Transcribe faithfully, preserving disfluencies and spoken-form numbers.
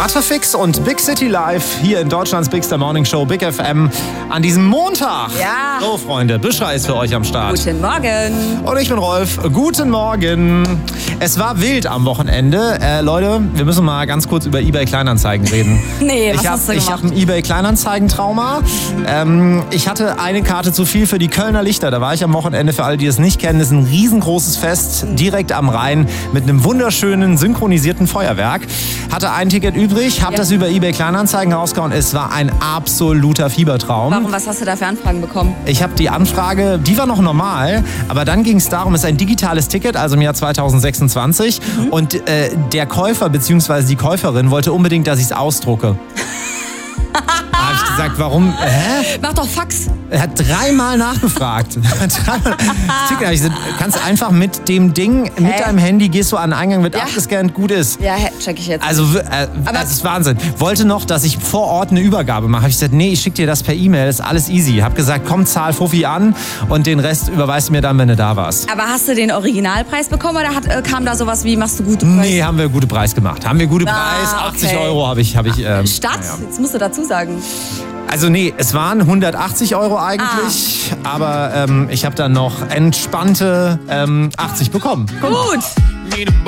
Mattefix und Big City Live hier in Deutschlands Bigster Morning Show, Big F M, an diesem Montag. Ja. So, Freunde, Büscher ist für euch am Start. Guten Morgen. Und ich bin Rolf. Guten Morgen. Es war wild am Wochenende. Äh, Leute, wir müssen mal ganz kurz über eBay Kleinanzeigen reden. Nee, was ich hab, hast du Ich gemacht? habe ein eBay Kleinanzeigen-Trauma. Ähm, ich hatte eine Karte zu viel für die Kölner Lichter. Da war ich am Wochenende, für alle, die es nicht kennen, das ist ein riesengroßes Fest direkt am Rhein mit einem wunderschönen synchronisierten Feuerwerk. Hatte ein Ticket übrig, habe Ja. das über eBay Kleinanzeigen rausgehauen. Es war ein absoluter Fiebertraum. Warum, was hast du da für Anfragen bekommen? Ich habe die Anfrage, die war noch normal, aber dann ging es darum, es ist ein digitales Ticket, also im Jahr zweitausendsechsundzwanzig. Mhm. Und äh, der Käufer bzw. die Käuferin wollte unbedingt, dass ich es ausdrucke. Da habe ich gesagt, warum? Hä? Mach doch Fax. Er hat dreimal nachgefragt. dreimal. Ticket, hab ich gesagt, kannst du einfach mit dem Ding, mit Hä? deinem Handy, gehst du an den Eingang, wird Ja. abgescannt, gut ist. Ja, hä, check ich jetzt. Also, äh, das ist Wahnsinn. Wollte noch, dass ich vor Ort eine Übergabe mache. Hab ich gesagt, nee, ich schicke dir das per E-Mail, ist alles easy. Hab gesagt, komm, zahl Fuffi an und den Rest überweist du mir dann, wenn du da warst. Aber hast du den Originalpreis bekommen oder hat, äh, kam da sowas wie, machst du gute Preise? Nee, haben wir gute Preis gemacht. Haben wir gute Ah, Preis, achtzig okay. Euro habe ich. Hab ich ähm, Stadt? naja. Jetzt musst du dazu sagen. Also nee, es waren hundertachtzig Euro eigentlich, Ah. aber ähm, ich habe dann noch entspannte ähm, achtzig bekommen. Gut.